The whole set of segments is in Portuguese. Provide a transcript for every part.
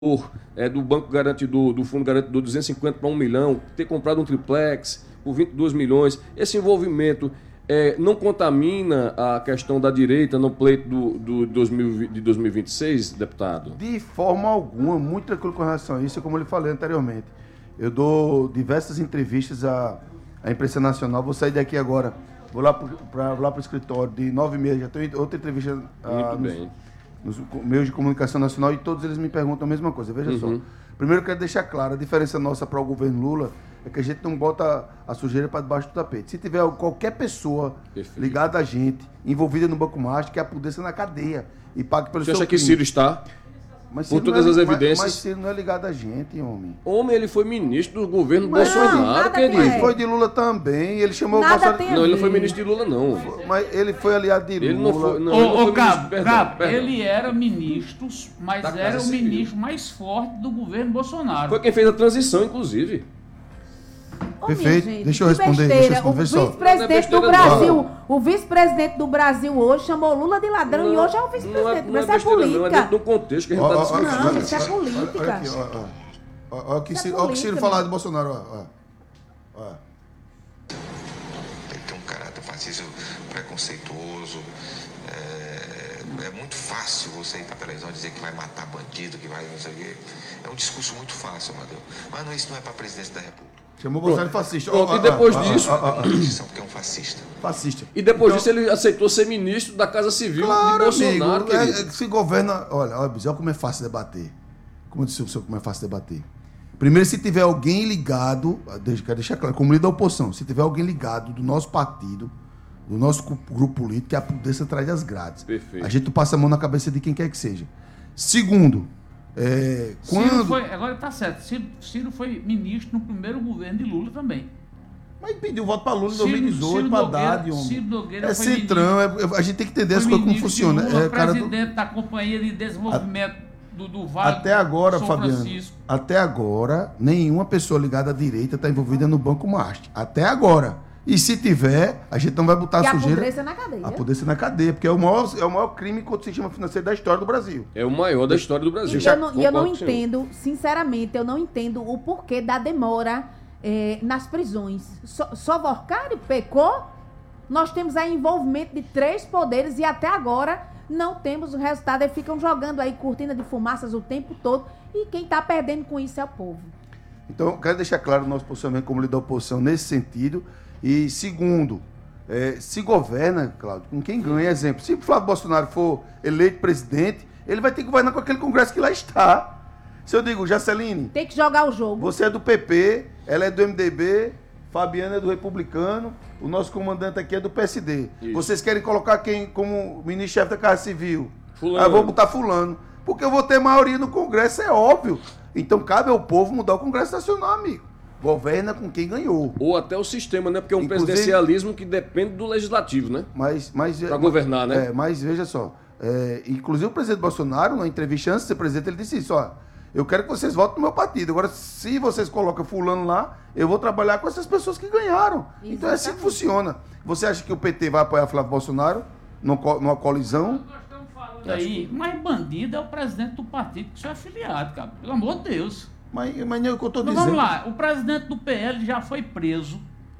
do Banco Garantidor, do Fundo Garantidor, 250 para 1 milhão, ter comprado um triplex por 22 milhões, esse envolvimento não contamina a questão da direita no pleito de 2026, deputado? De forma alguma, muito tranquilo com relação a isso, como eu lhe falei anteriormente. Eu dou diversas entrevistas à imprensa nacional, vou sair daqui agora, vou lá para o escritório de 9h30, já tenho outra entrevista nos meios de comunicação nacional e todos eles me perguntam a mesma coisa. Veja só. Primeiro eu quero deixar claro, a diferença nossa para o governo Lula é que a gente não bota a sujeira para debaixo do tapete. Se tiver qualquer pessoa ligada a gente, envolvida no Banco Master, que apodreça na cadeia e pague pelo seu crime. Você acha que Ciro está? Mas por todas as evidências. Mas Ciro não é ligado a gente, homem. Homem, ele foi ministro do governo Bolsonaro, querido. Ele foi de Lula também. Ele chamou nada o Bolsonaro. Não, ele não foi ministro de Lula, não. Mas ele foi aliado de Lula. Ele não foi. Não, Cabo, ele era ministro, mas era o ministro mais forte do governo Bolsonaro. Foi quem fez a transição, inclusive. Perfeito. Gente, deixa eu responder. O vice-presidente do Brasil, o vice-presidente do Brasil hoje chamou Lula de ladrão e hoje é o vice-presidente. Mas isso é política. Não, é dentro do contexto que a gente está discutindo. Não, isso é política. Olha o que Ciro falar de Bolsonaro. Ele tem um caráter fascista preconceituoso. É muito fácil você ir para a televisão e dizer que vai matar bandido, que vai não sei o quê. É um discurso muito fácil, Amadeu. Mas isso não é para a presidência da República. Chamou o Bolsonaro de fascista. E depois disso... Porque é um fascista. Fascista. E depois disso ele aceitou ser ministro da Casa Civil de Bolsonaro. Amigo, se governa... Olha como é fácil debater. Como eu disse o senhor, como é fácil debater. Primeiro, se tiver alguém ligado... Quero deixar claro, como líder da oposição, se tiver alguém ligado do nosso partido, do nosso grupo político, que a prudência atrás das grades. Perfeito. A gente passa a mão na cabeça de quem quer que seja. Segundo... Agora está certo. Ciro foi ministro no primeiro governo de Lula também. Mas pediu voto para Lula em 2018, para Haddad, homem. Ciro Nogueira foi centrão, a gente tem que entender as coisas como funciona. Lula, presidente da Companhia de Desenvolvimento do Vale até agora, São Fabiano, Francisco. Até agora, nenhuma pessoa ligada à direita está envolvida no Banco Master. Até agora. E se tiver, a gente não vai botar a sujeira... apodreça na cadeia. Apodreça na cadeia, porque é o maior crime contra o sistema financeiro da história do Brasil. É o maior da história do Brasil. E eu não entendo, sinceramente, eu não entendo o porquê da demora nas prisões. Só Vorcário pecou? Nós temos aí envolvimento de 3 poderes e até agora não temos o resultado. Eles ficam jogando aí cortina de fumaças o tempo todo e quem está perdendo com isso é o povo. Então, quero deixar claro o nosso posicionamento como líder da oposição nesse sentido. E segundo, se governa, Cláudio, com quem ganha. Exemplo, se o Flávio Bolsonaro for eleito presidente, ele vai ter que governar com aquele Congresso que lá está. Se eu digo, Jaceline... Tem que jogar o jogo. Você é do PP, ela é do MDB, Fabiana é do Republicano, o nosso comandante aqui é do PSD. Isso. Vocês querem colocar quem como ministro-chefe da Casa Civil? Fulano. Eu vou botar fulano. Porque eu vou ter maioria no Congresso, é óbvio. Então cabe ao povo mudar o Congresso Nacional, amigo. Governa com quem ganhou. Ou até o sistema, né? Porque é um presidencialismo que depende do legislativo, né? Para governar, né? Mas veja só, inclusive o presidente Bolsonaro, na entrevista antes de ser presidente, ele disse isso, eu quero que vocês votem no meu partido. Agora, se vocês colocam fulano lá, eu vou trabalhar com essas pessoas que ganharam. Exatamente. Então é assim que funciona. Você acha que o PT vai apoiar Flávio Bolsonaro numa colisão? Nós estamos falando aí, mas bandido é o presidente do partido que você é afiliado, cara. Pelo amor de Deus. Mas não é o que eu estou dizendo. Vamos lá, o presidente do PL já foi preso,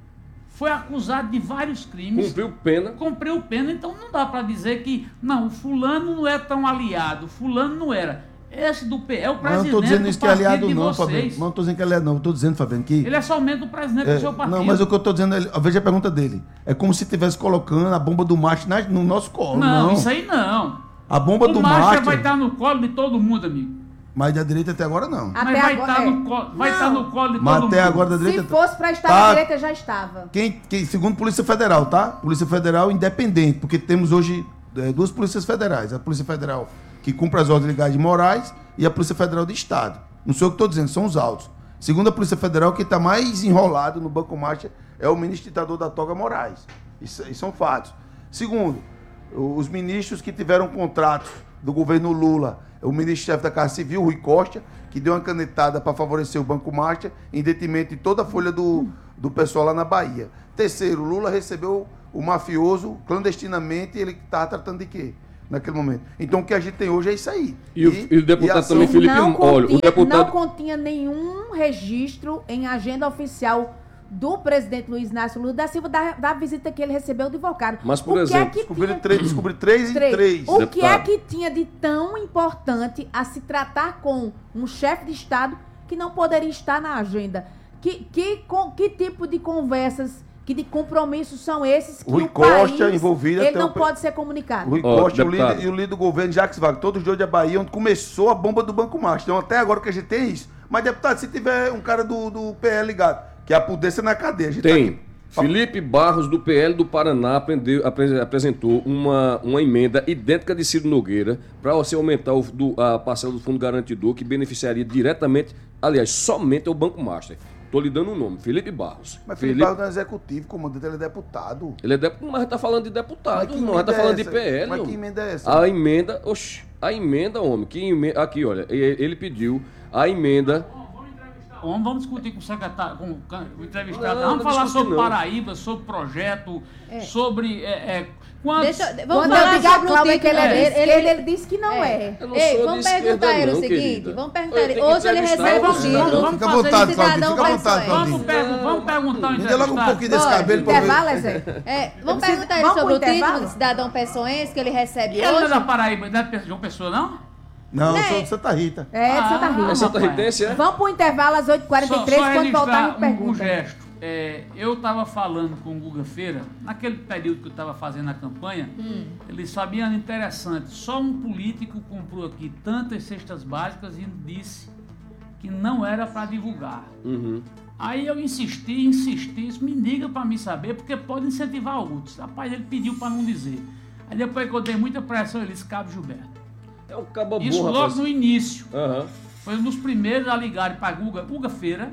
foi acusado de vários crimes. Cumpriu pena, então não dá para dizer que, não, o fulano não é tão aliado, fulano não era. Esse do PL é o presidente do partido de vocês. Não estou dizendo isso que é aliado não, Fabiano. Não estou dizendo que é aliado não, estou dizendo, Fabiano, que... Ele é somente o presidente do seu partido. Não, mas o que eu estou dizendo, veja a pergunta dele. É como se estivesse colocando a bomba do macho no nosso colo. Não, isso aí não. A bomba do macho... O macho vai estar no colo de todo mundo, amigo. Mas da direita até agora não. Mas vai estar no colo de todo mundo. Mas até agora da direita... Se fosse para estar na direita, já estava. Segundo Polícia Federal, tá? Polícia Federal independente, porque temos hoje 2 polícias federais. A Polícia Federal que cumpre as ordens legais e morais e a Polícia Federal de Estado. Não sou eu que estou dizendo, são os autos. Segundo a Polícia Federal, quem está mais enrolado no Banco Master é o ministro ditador da toga Moraes. Isso são fatos. Segundo, os ministros que tiveram contratos do governo Lula, o ministro-chefe da Casa Civil, Rui Costa, que deu uma canetada para favorecer o Banco Master, em detrimento de toda a folha do pessoal lá na Bahia. Terceiro, Lula recebeu o mafioso clandestinamente, ele estava tratando de quê? naquele momento. Então o que a gente tem hoje é isso aí. E o deputado também, Felipe, olha, o deputado... Não continha nenhum registro em agenda oficial do presidente Luiz Inácio Lula da Silva da visita que ele recebeu do Vocário. Mas, por exemplo, descobri três em três. O que é que tinha de tão importante a se tratar com um chefe de Estado que não poderia estar na agenda? Que tipo de conversas, que de compromissos são esses que Rui o Costa país, envolvido ele não pode ser comunicado? Rui Costa e o líder do governo, Jacques Wagner, todos dois da Bahia, onde começou a bomba do Banco Master. Então, até agora que a gente tem isso. Mas, deputado, se tiver um cara do PL ligado, que é a pudência na cadeia. A gente tem. Felipe Barros, do PL do Paraná, apresentou uma emenda idêntica de Ciro Nogueira para você aumentar a parcela do Fundo Garantidor, que beneficiaria diretamente, aliás, somente ao Banco Master. Estou lhe dando um nome, Felipe Barros. Mas Felipe Barros não é executivo, comandante, ele é deputado. Ele é deputado, mas a gente está falando de deputado, não, a gente está falando de PL. Mas que emenda é essa? A emenda, homem, aqui, olha, ele pediu a emenda... Vamos discutir com o secretário, com o entrevistado. Vamos falar sobre Paraíba, sobre projeto, sobre... Quando eu digo a Cláudia que ele disse que não é. Vamos perguntar a ele o seguinte. Vamos perguntar a ele. Hoje ele recebe o título. Fica à vontade, Claudinho. Fica à vontade, Claudinho. Vamos perguntar ao Me dê logo um pouquinho desse cabelo para ver. Vamos perguntar a ele sobre o título de cidadão pessoense que ele recebe hoje. Ele não é da Paraíba, não é de João Pessoa, não? Não, eu sou de Santa Rita. É, de Santa Rita. É Santa Ritense, é? Vamos pro intervalo às 8h43, quando voltar me pergunta. Um gesto. Eu estava falando com o Guga Feira, naquele período que eu estava fazendo a campanha, ele sabia interessante, só um político comprou aqui tantas cestas básicas e disse que não era para divulgar. Aí eu insisti, me liga para me saber, porque pode incentivar outros. Rapaz, ele pediu para não dizer. Aí depois que eu dei muita pressão, ele disse, Cabo Gilberto. É um cabo bom, isso logo rapaz. no início. Foi um dos primeiros a ligarem para Guga Feira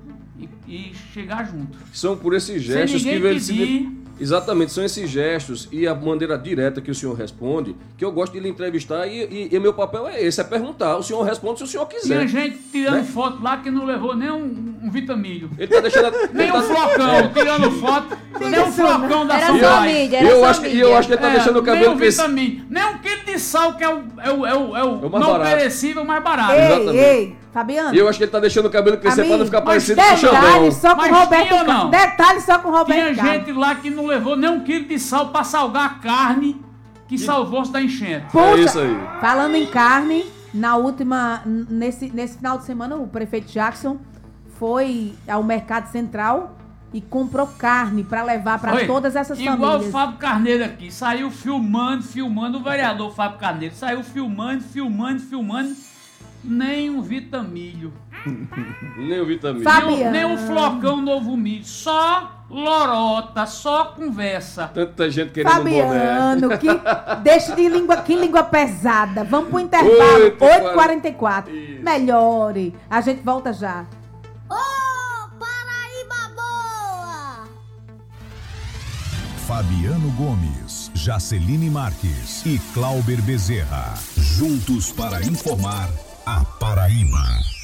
e chegar junto. São por esses gestos que ele exatamente, são esses gestos e a maneira direta que o senhor responde, que eu gosto de lhe entrevistar e meu papel é esse, é perguntar. O senhor responde se o senhor quiser. Tinha gente tirando foto lá que não levou nem um vitamilho. Ele tá deixando... nem um flocão, tirando foto, nem um flocão da Era só mídia, eu acho que ele tá deixando o cabelo crescer. Nem um quilo de sal, que é o não perecível mais barato. Ei, Fabiano. E eu acho que ele tá deixando o cabelo crescer para não ficar parecido com o Xandão. Detalhe só com o Roberto. Tinha gente lá que não levou nem um quilo de sal para salgar a carne que salvou-se da enchente. Poxa, é isso aí. Falando em carne, nesse final de semana, o prefeito Jackson foi ao Mercado Central e comprou carne para levar para todas essas famílias. Igual o Fábio Carneiro aqui, saiu filmando, o vereador Fábio Carneiro saiu filmando, nem um vitamilho. Nem um vitamilho. Nem um flocão novo milho, só lorota, só conversa. Tanta gente querendo Fabiano, deixa de língua pesada. Vamos pro intervalo, 8h44. Melhore, a gente volta já. Paraíba boa! Fabiano Gomes, Jaceline Marques e Clauber Bezerra. Juntos para informar a Paraíba.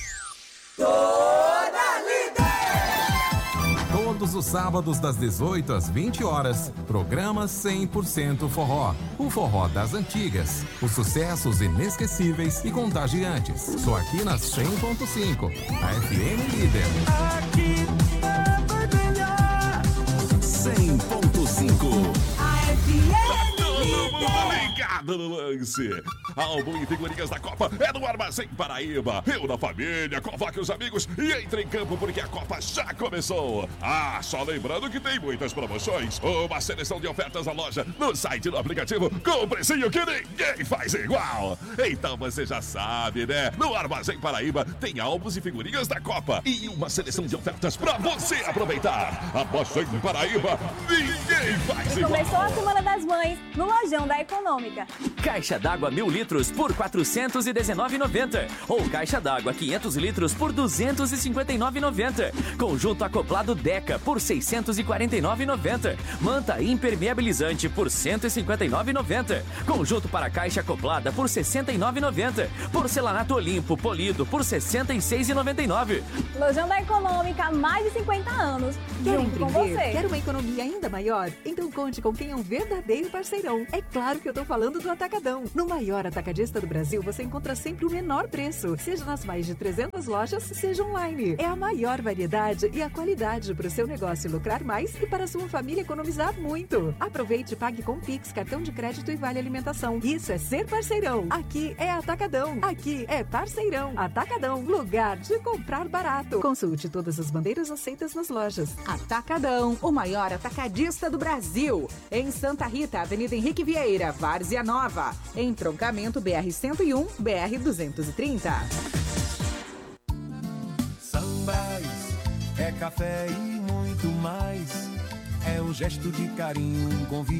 Toda líder! Todos os sábados das 18 às 20 horas, programa 100% Forró. O forró das antigas, os sucessos inesquecíveis e contagiantes. Só aqui na 100.5, a FM Líder. Aqui é melhor. 100.5. A FM Ligado no lance. Álbum e figurinhas da Copa é no Armazém Paraíba. Eu da família, convoque os amigos e entre em campo porque a Copa já começou. Só lembrando que tem muitas promoções. Uma seleção de ofertas na loja, no site e no aplicativo, com um precinho que ninguém faz igual. Então você já sabe, né? No Armazém Paraíba tem álbuns e figurinhas da Copa e uma seleção de ofertas pra você aproveitar. Armazém Paraíba, ninguém faz igual. Começou a Semana das Mães no Lojão da Econômica. Caixa d'água 1000 litros por R$ 419,90. Ou caixa d'água 500 litros por R$ 259,90. Conjunto acoplado Deca por R$ 649,90. Manta impermeabilizante por R$ 159,90. Conjunto para caixa acoplada por R$ 69,90. Porcelanato Olimpo polido por R$ 66,99. Lojão da Econômica há mais de 50 anos. Quer junto com empreender? você. Quer uma economia ainda maior? Então conte com quem é um verdadeiro parceirão. Atacadão. É claro que eu tô falando do Atacadão. No maior atacadista do Brasil, você encontra sempre o menor preço, seja nas mais de 300 lojas, seja online. É a maior variedade e a qualidade para o seu negócio lucrar mais e para a sua família economizar muito. Aproveite e pague com Pix, cartão de crédito e vale alimentação. Isso é ser parceirão. Aqui é Atacadão. Aqui é parceirão. Atacadão, lugar de comprar barato. Consulte todas as bandeiras aceitas nas lojas. Atacadão, o maior atacadista do Brasil. Em Santa Rita, Avenida Henrique Vieira, Várzea Nova. Entroncamento BR-101, BR-230. Sambais, é café e muito mais. É um gesto de carinho, um convite.